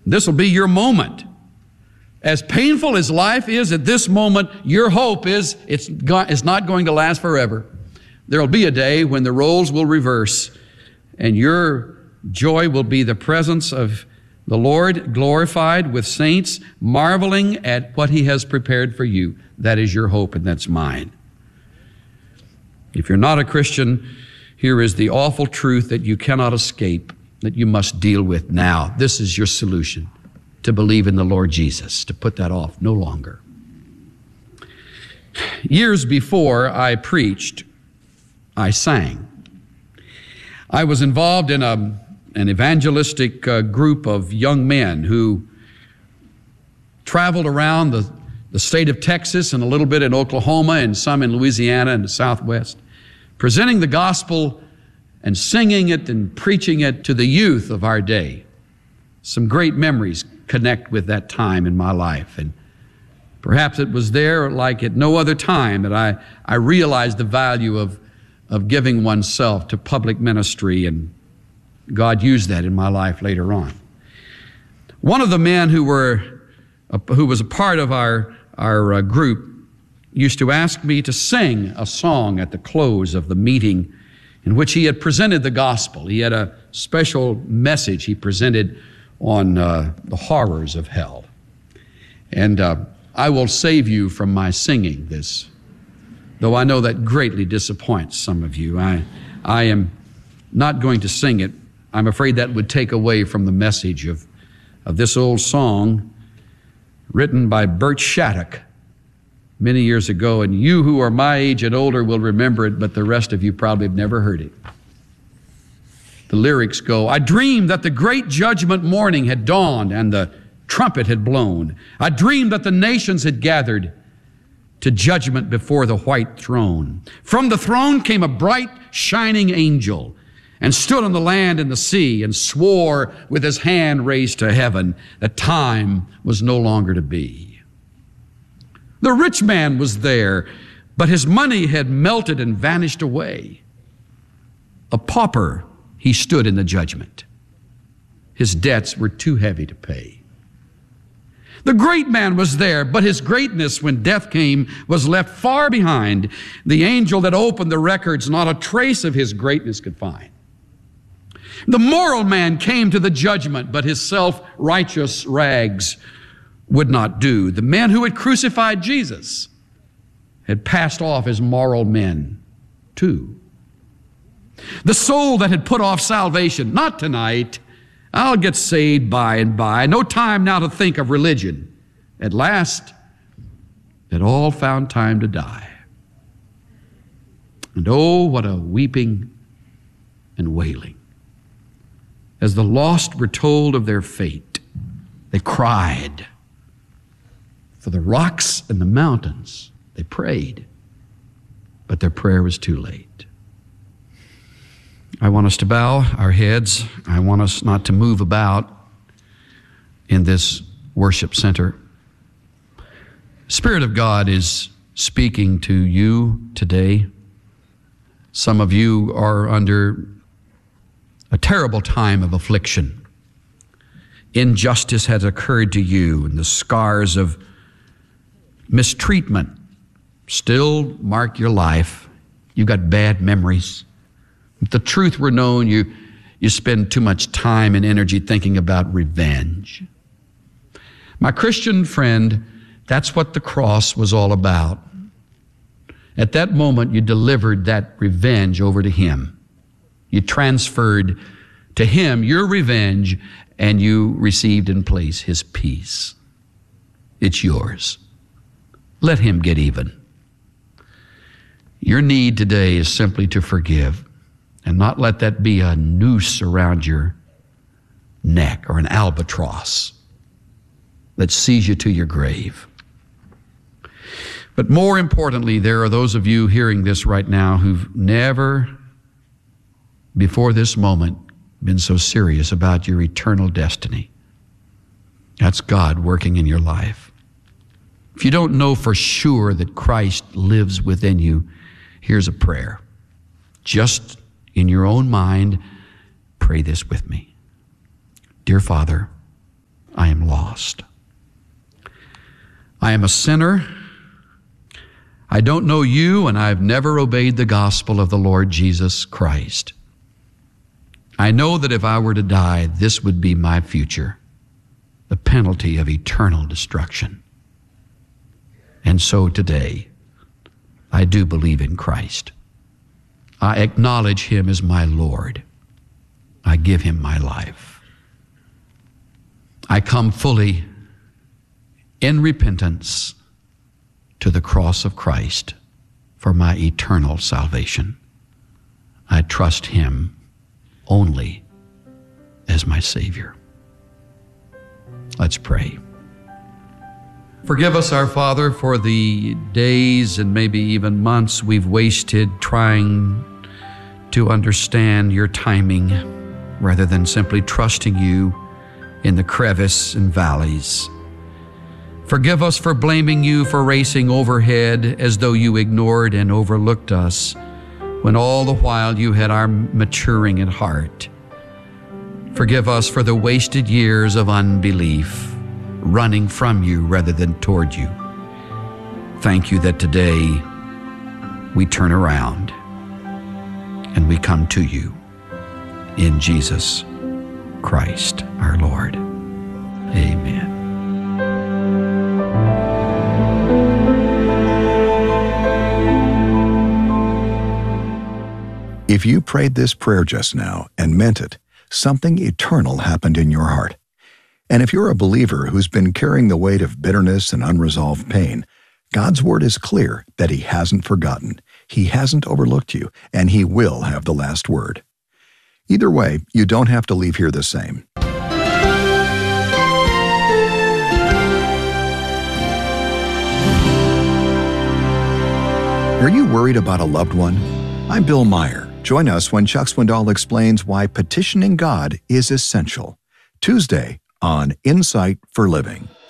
This will be your moment. As painful as life is at this moment, your hope is it's not going to last forever. There will be a day when the roles will reverse, and your joy will be the presence of the Lord glorified with saints, marveling at what He has prepared for you. That is your hope, and that's mine. If you're not a Christian, here is the awful truth that you cannot escape, that you must deal with now. This is your solution, to believe in the Lord Jesus, to put that off no longer. Years before I preached, I sang. I was involved in an evangelistic group of young men who traveled around the state of Texas and a little bit in Oklahoma and some in Louisiana and the Southwest, presenting the gospel and singing it and preaching it to the youth of our day. Some great memories connect with that time in my life. And perhaps it was there like at no other time that I realized the value of giving oneself to public ministry, and God used that in my life later on. One of the men who was a part of our group used to ask me to sing a song at the close of the meeting in which he had presented the gospel. He had a special message he presented on the horrors of hell. And I will save you from my singing this, though I know that greatly disappoints some of you. I am not going to sing it. I'm afraid that would take away from the message of this old song written by Bert Shattuck many years ago, and you who are my age and older will remember it, but the rest of you probably have never heard it. The lyrics go, I dreamed that the great judgment morning had dawned and the trumpet had blown. I dreamed that the nations had gathered to judgment before the white throne. From the throne came a bright, shining angel and stood on the land and the sea and swore with his hand raised to heaven that time was no longer to be. The rich man was there, but his money had melted and vanished away. A pauper, he stood in the judgment. His debts were too heavy to pay. The great man was there, but his greatness, when death came, was left far behind. The angel that opened the records, not a trace of his greatness could find. The moral man came to the judgment, but his self-righteous rags would not do. The men who had crucified Jesus had passed off as moral men too. The soul that had put off salvation, not tonight, I'll get saved by and by, no time now to think of religion. At last, it all found time to die. And oh, what a weeping and wailing. As the lost were told of their fate, they cried. For the rocks and the mountains, they prayed, but their prayer was too late. I want us to bow our heads. I want us not to move about in this worship center. Spirit of God is speaking to you today. Some of you are under a terrible time of affliction. Injustice has occurred to you, and the scars of mistreatment still mark your life. You've got bad memories. If the truth were known, you spend too much time and energy thinking about revenge. My Christian friend, that's what the cross was all about. At that moment, you delivered that revenge over to Him. You transferred to Him your revenge, and you received in place His peace. It's yours. Let Him get even. Your need today is simply to forgive and not let that be a noose around your neck or an albatross that sees you to your grave. But more importantly, there are those of you hearing this right now who've never before this moment been so serious about your eternal destiny. That's God working in your life. If you don't know for sure that Christ lives within you, here's a prayer. Just in your own mind, pray this with me. Dear Father, I lost. I am a sinner. I don't know you, and I've never obeyed the gospel of the Lord Jesus Christ. I know that if I were to die, this would be my future, the penalty of eternal destruction. And so today, I do believe in Christ. I acknowledge Him as my Lord. I give Him my life. I come fully in repentance to the cross of Christ for my eternal salvation. I trust Him only as my Savior. Let's pray. Forgive us, our Father, for the days and maybe even months we've wasted trying to understand your timing rather than simply trusting you in the crevice and valleys. Forgive us for blaming you for racing overhead as though you ignored and overlooked us when all the while you had our maturing at heart. Forgive us for the wasted years of unbelief, running from you rather than toward you. Thank you that today we turn around and we come to you in Jesus Christ our Lord. Amen. If you prayed this prayer just now and meant it, something eternal happened in your heart. And if you're a believer who's been carrying the weight of bitterness and unresolved pain, God's word is clear that He hasn't forgotten, He hasn't overlooked you, and He will have the last word. Either way, you don't have to leave here the same. Are you worried about a loved one? I'm Bill Meyer. Join us when Chuck Swindoll explains why petitioning God is essential. Tuesday on Insight for Living.